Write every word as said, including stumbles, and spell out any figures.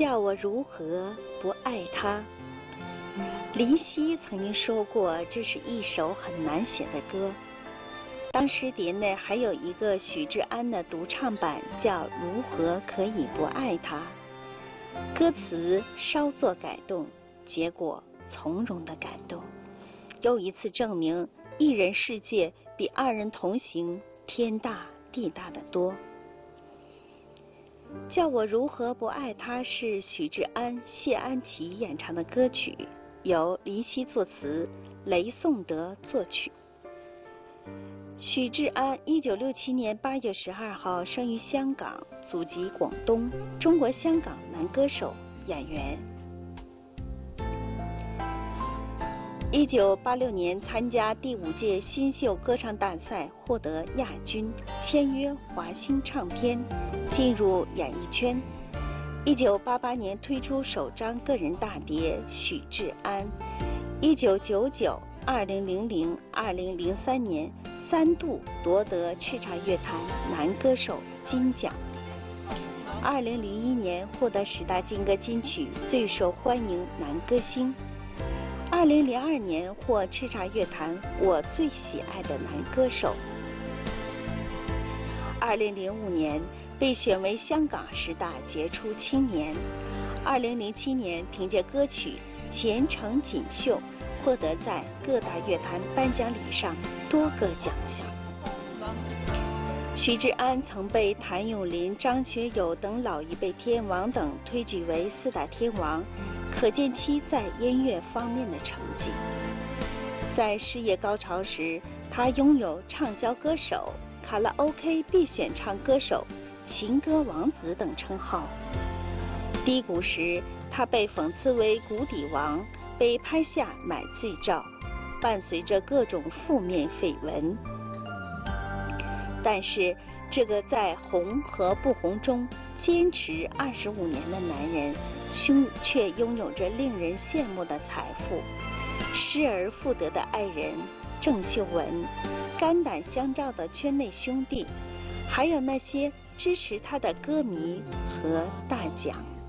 叫我如何不爱他。林夕曾经说过，这是一首很难写的歌。当时碟内还有一个许志安的独唱版，叫《如何可以不爱他》，歌词稍作改动，结果从容的感动，又一次证明一人世界比二人同行天大地大的多。叫我如何不爱他是许志安、谢安琪演唱的歌曲，由林夕作词，雷颂德作曲。许志安一九六七年八月十二号生于香港，祖籍广东，中国香港男歌手、演员。一九八六年参加第五届新秀歌唱大赛，获得亚军，签约华星唱片，进入演艺圈。一九八八年推出首张个人大碟《许志安》。一九九九、二零零零、二零零三年三度夺得叱咤乐坛男歌手金奖。二零零一年获得十大劲歌金曲最受欢迎男歌星。二零零二年获叱咤乐坛我最喜爱的男歌手。二零零五年被选为香港十大杰出青年。二零零七年凭借歌曲《前程锦绣》获得在各大乐坛颁奖礼上多个奖项。许志安曾被谭咏麟、张学友等老一辈天王等推举为四大天王，可见其在音乐方面的成绩。在事业高潮时，他拥有畅销歌手、卡拉 OK 必选唱歌手、情歌王子等称号。低谷时，他被讽刺为谷底王，被拍下买醉照，伴随着各种负面绯闻。但是这个在红和不红中坚持二十五年的男人，胸却拥有着令人羡慕的财富，失而复得的爱人郑秀文，肝胆相照的圈内兄弟，还有那些支持他的歌迷和大奖。